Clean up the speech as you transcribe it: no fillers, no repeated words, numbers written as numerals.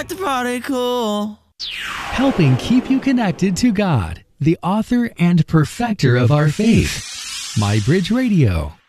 like to party cool. Helping keep you connected to God, the author and perfecter of our faith. My Bridge Radio.